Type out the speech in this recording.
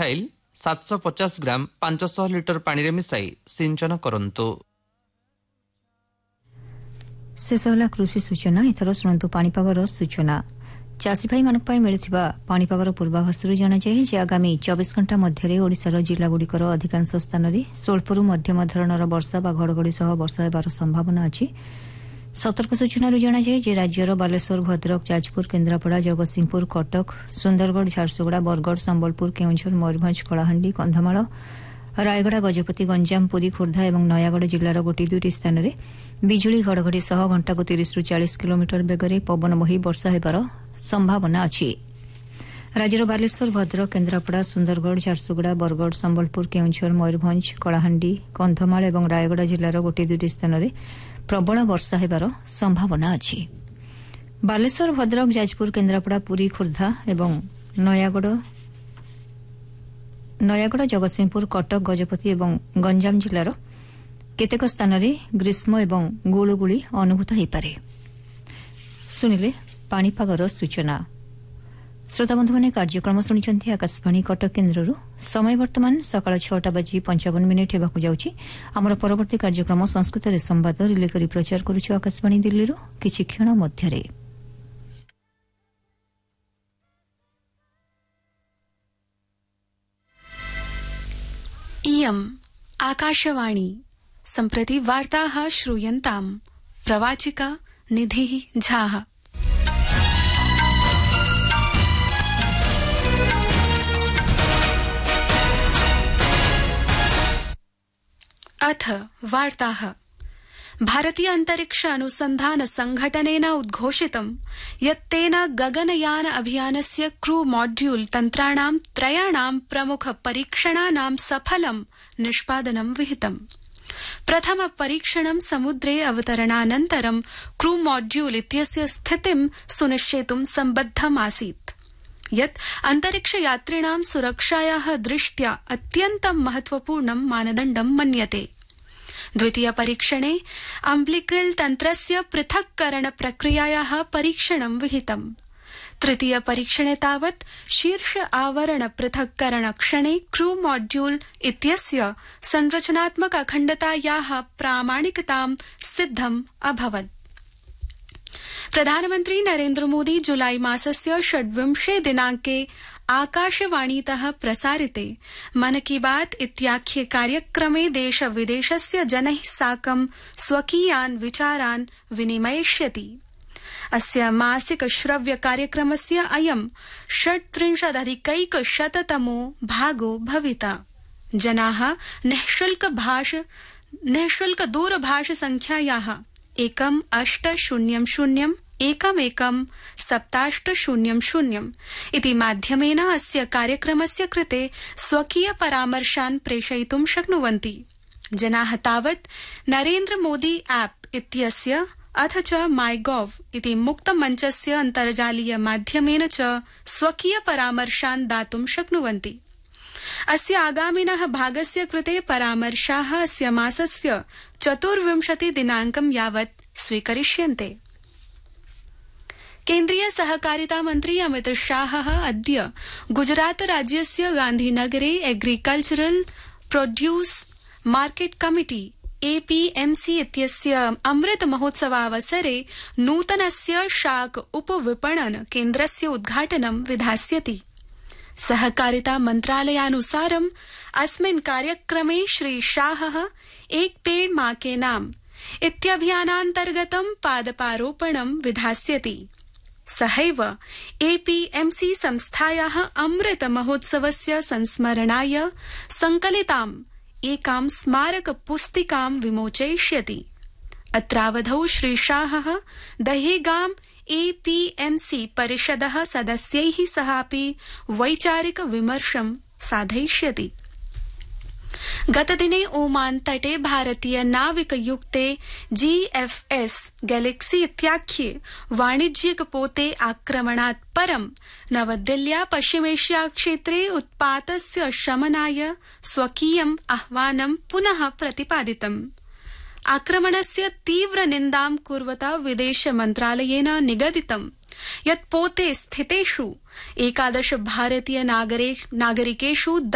Methyl 750 ग्राम 500 litre पानी रे मिसाई सिंचन करंतु। शेष होला कृषि सूचना। एथर शुणु पाणीपागर सूचना। चाषी भाई मान मिलुवा पाणीपागर पूर्वाभासरू जनाଯାଏ जे आगामी 24 घंटा मध्य ओडिशार जिलागुड़िकर अधिकांश स्थान में स्वल्परू मध्यम धरणर वर्षा बा घड़घड़ी सह वर्षा हेबार संभावना अछि। सतर्क सूचना जनाଯାଏ जे राज्यर बालेश्वर भद्रक जाजपुर केन्द्रापड़ा जगतसिंहपुर कटक सुंदरगढ़ झारसुगुड़ा बरगढ़ संबलपुर केउंझर मयूरभंज कलाहांडी कंधमाल रायगड़ा गजपति गंजाम पुरी खोर्धा और नयागढ़ जिलार गोटे दुईटी स्थान में बिजुली घड़घड़ी सह घंटा को 30 ରୁ 40 किलोमीटर बेगर पवन बही वर्षा हेबार संभावना अछि। राज्यर बालेश्वर भद्रक केन्द्रापड़ा सुंदरगढ़ झारसुगुड़ा बरगढ़ संबलपुर केउंझर मयूरभंज कलाहांडी कंधमाल और रायगड़ा जिलार गोटे दुईटी स्थान में प्रबल वर्षा हेबार संभावना अछि। बालेश्वर भद्रक जाजपुर केन्द्रापड़ा पुरी खोर्धा और नयागढ़ जगतसिंहपुर कटक गजपति और गंजाम जिलार केतेक स्थान में ग्रीष्म और गुळुगुळी अनुभूत होइपारे। सुनिले पाणीपागर सूचना। श्रोता बंधु मैंने कार्यक्रम शुणी आकाशवाणी कटक केन्द्र समय वर्तमान सकाळ 6:55 हेबाकु जाउछि। आमर परवर्ती कार्यक्रम संस्कृत रे संवाद रिले करी प्रचार करूछु आकाशवाणी दिल्ली रो किछि क्षण मध्यरे। इयम् आकाशवाणी सम्प्रति वार्ताः श्रूयन्ताम्। प्रवाचिका निधिः झाः। अथ वार्ताः। भारतीय अंतरिक्ष अनुसंधान संघटनेन उद्घोषितं यत् तेन गगनयान अभियानस्य क्रू मॉड्यूल तन्त्राणां त्रयाणां प्रमुख परीक्षणानां सफलं निष्पादनं विहितम्। प्रथम परीक्षणं समुद्रे अवतरणानन्तरं क्रू मॉड्यूल इत्यस्य स्थितिं सुनिश्चेतुं सम्बद्धमासीत् यत् अंतरिक्ष यात्रिणां सुरक्षायाः दृष्ट्या अत्यन्तं महत्वपूर्णं मानदण्डं मन्यते। द्वितीय परीक्षणे अम्बिलिकल तन्त्रस्य पृथक्करण प्रक्रियायाः परीक्षणं विहितम्। तृतीय परीक्षणे तावत् शीर्ष आवरण पृथक्करण क्षणे क्रू मॉड्यूल इत्यस्य संरचनात्मक अखण्डतायाः प्रामाणिकतां सिद्धम् अभवत्। प्रधानमन्त्री नरेन्द्र मोदी जुलाई मासस्य 26 दिनाङ्के आकाशवाणीतः प्रसारिते मन की बात इत्याख्ये कार्यक्रमे देश विदेशस्य जनैः साकं स्वकीयान् विचारान् विनिमयिष्यति। अस्य मासिक श्रव्य कार्यक्रमस्य अयं 37+100तमो भागो भविता। जनाः निःशुल्क दूरभाष संख्यायाः 1-800-11-7800 इति माध्यमेन अस्य कार्यक्रमस्य कृते स्वकीय परामर्शान् प्रेषयितुं शक्नुवन्ति। जनाः तावत् नरेन्द्र मोदी ऐप् इत्यस्य अथ च माइगोव इति मुक्तमञ्चस्य अन्तर्जालीय माध्यमेन च स्वकीय परामर्शान् दातुं शक्नुवन्ति। अस्य आगामिनः भागस्य कृते परामर्शाः अस्य मासस्य 24 दिनाङ्कं यावत् स्वीकरिष्यन्ते। केन्द्रीय सहकारिता मन्त्री अमित शाहः अद्य गुजरात राज्यस्य गान्धीनगरे agricultural produce market committee APMC इत्यस्य अमृत महोत्सवावसरे नूतनस्य शाक उपविपणन केन्द्रस्य उद्घाटनं विधास्यति। सहकारिता मन्त्रालयानुसारम् अस्मिन् कार्यक्रमे श्री शाहः एक पेड़ मां के नाम इत्यभियानान्तर्गतं पादपारोपणं विधास्यति। सहैव APMC संस्थायाः अमृत महोत्सवस्य संस्मरणाय संकलिताम् एकां स्मारक पुस्तिकां विमोचयिष्यति। अत्रावधौ श्री शाहः दहेगाम APMC परिषदः सदस्यैः सहापि वैचारिक विमर्शं साधयिष्यति। गतदिने ओमान तटे भारतीय नाविकयुक्ते GFS गैलेक्सी इत्याख्ये वाणिज्यिक पोते आक्रमणात् परं नवदिल्ल्या पश्चिमेशिया क्षेत्रे उत्पातस्य शमनाय स्वकीयम् आह्वानं पुनः प्रतिपादितम्। आक्रमणस्य तीव्र निन्दां कुर्वता विदेश मन्त्रालयेन निगदितं यत् पोते स्थितेषु 11 भारतीय नागरिकेषु